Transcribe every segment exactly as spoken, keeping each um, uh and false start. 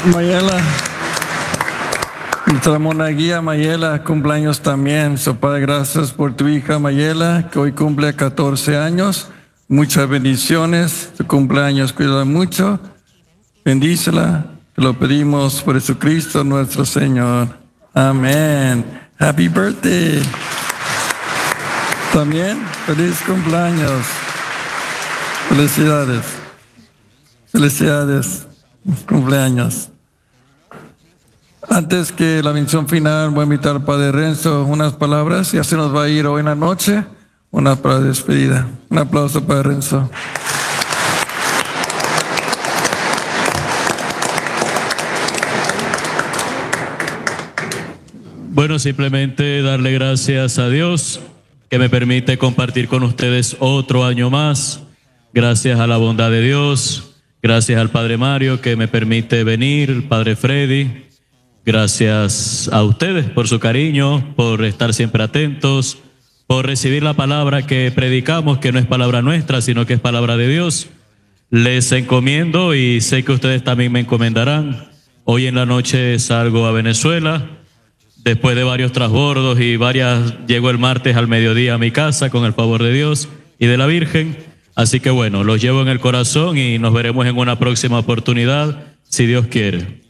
Mayela, nuestra monaguía Mayela, cumpleaños también. So, Padre, gracias por tu hija Mayela, que hoy cumple catorce años. Muchas bendiciones. Tu cumpleaños, cuídala mucho. Bendícela. Te lo pedimos por Jesucristo nuestro Señor. Amén. Happy birthday. También, feliz cumpleaños. Felicidades. Felicidades. Cumpleaños. Antes que la bendición final, voy a invitar al Padre Renzo unas palabras. Ya se nos va a ir hoy en la noche. Una para despedida. Un aplauso para Renzo. Bueno, simplemente darle gracias a Dios que me permite compartir con ustedes otro año más. Gracias a la bondad de Dios, gracias al Padre Mario que me permite venir, el Padre Freddy. Gracias a ustedes por su cariño, por estar siempre atentos, por recibir la palabra que predicamos, que no es palabra nuestra, sino que es palabra de Dios. Les encomiendo y sé que ustedes también me encomendarán. Hoy en la noche salgo a Venezuela. Después de varios transbordos y varias, llego el martes al mediodía a mi casa con el favor de Dios y de la Virgen. Así que bueno, los llevo en el corazón y nos veremos en una próxima oportunidad, si Dios quiere.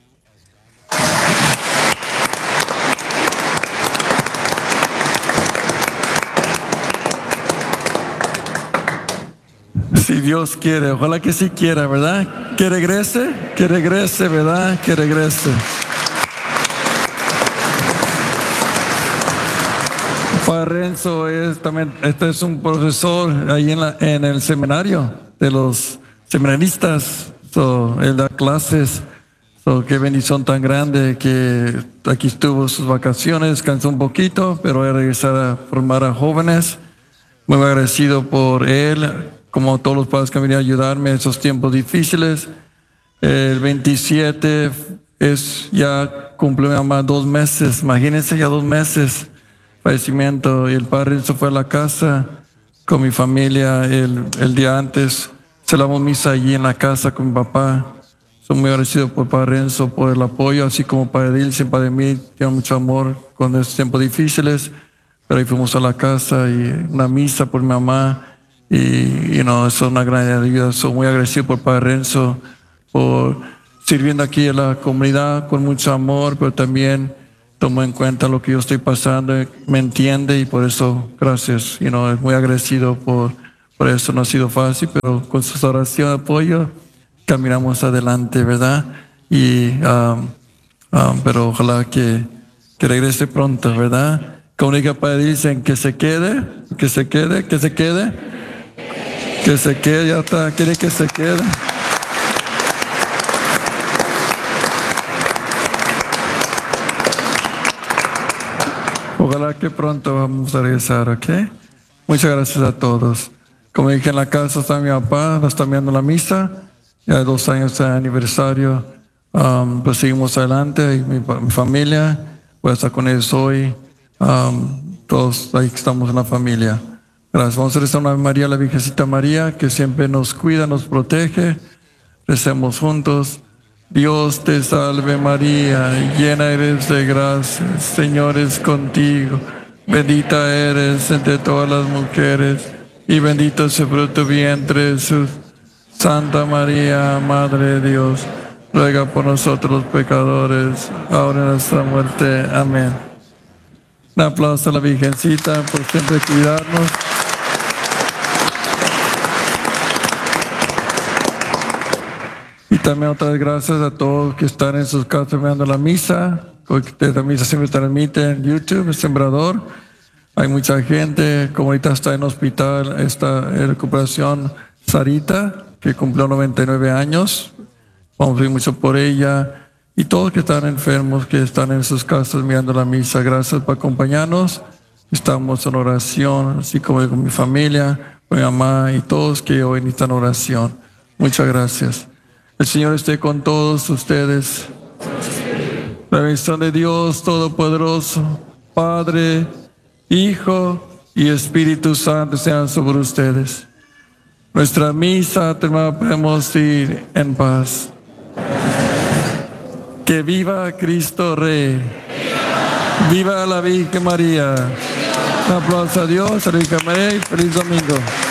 Si Dios quiere, ojalá que sí quiera, ¿verdad? Que regrese, que regrese, ¿verdad? Que regrese. Padre Renzo es también, este es un profesor ahí en, la, en el seminario de los seminaristas. So, él da clases. So, qué bendición tan grande que aquí estuvo sus vacaciones, descansó un poquito, pero va a regresar a formar a jóvenes. Muy agradecido por él, como todos los padres que han venido a ayudarme en esos tiempos difíciles. El veintisiete es ya cumple mi mamá dos meses, imagínense ya dos meses. Fallecimiento, y el Padre Renzo fue a la casa con mi familia el, el día antes. Celebramos misa allí en la casa con mi papá. Soy muy agradecido por Padre Renzo, por el apoyo, así como Padre Dilce, Padre mí, tiene mucho amor con estos tiempos difíciles. Pero ahí fuimos a la casa y una misa por mi mamá, y, y no, eso es una gran ayuda. Soy muy agradecido por Padre Renzo, por sirviendo aquí a la comunidad con mucho amor, pero también tomo en cuenta lo que yo estoy pasando, me entiende, y por eso, gracias. You know, es muy agradecido por, por eso. No ha sido fácil, pero con sus oraciones de apoyo caminamos adelante, ¿verdad? Y, um, um, pero ojalá que, que regrese pronto, ¿verdad? Como diga Padre, dicen que se quede, que se quede, que se quede, que se quede, ya está, quiere que se quede. Ojalá que pronto vamos a regresar, ¿ok? Muchas gracias a todos. Como dije, en la casa está mi papá, nos está viendo la misa. Ya dos años de aniversario. Um, pues seguimos adelante. Y mi, mi familia, voy a estar con ellos hoy. Um, todos ahí estamos en la familia. Gracias. Vamos a rezar una Ave María a la Virgencita María, que siempre nos cuida, nos protege. Recemos juntos. Dios te salve María, llena eres de gracia, el Señor es contigo, bendita eres entre todas las mujeres y bendito es el fruto de tu vientre Jesús. Santa María, Madre de Dios, ruega por nosotros los pecadores, ahora en nuestra muerte. Amén. Un aplauso a la Virgencita por siempre cuidarnos. Y también otras gracias a todos que están en sus casas mirando la misa. La misa siempre transmite en YouTube, el Sembrador. Hay mucha gente, como ahorita está en hospital, está en recuperación Sarita, que cumplió noventa y nueve años. Vamos a ir mucho por ella. Y todos que están enfermos, que están en sus casas mirando la misa. Gracias por acompañarnos. Estamos en oración, así como con mi familia, con mi mamá y todos que hoy necesitan oración. Muchas gracias. El Señor esté con todos ustedes. La bendición de Dios Todopoderoso, Padre, Hijo y Espíritu Santo sean sobre ustedes. Nuestra misa terminada, podemos ir en paz. Que viva Cristo Rey. Viva la Virgen María. Un aplauso a Dios, Rica María, y feliz domingo.